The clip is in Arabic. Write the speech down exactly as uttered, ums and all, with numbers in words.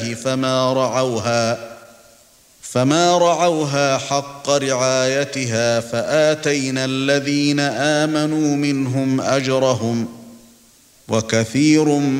الله فما رعوها فما رعوها حق رعايتها فآتينا الذين آمنوا منهم أجرهم وكثير